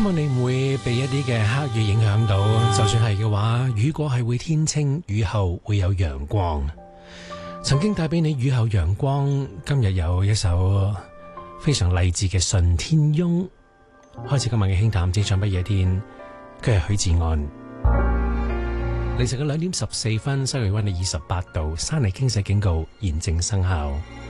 望你唔會被一啲嘅黑雨影響到，就算係嘅話，雨過係會天晴，雨後會有陽光。曾經帶俾你雨後陽光，今日有一首非常勵志嘅《順天翁》。開始今日嘅輕談，只唱不夜天，佢係許志安。凌晨嘅2:14，西氣溫係28度，山泥傾瀉警告現正生效。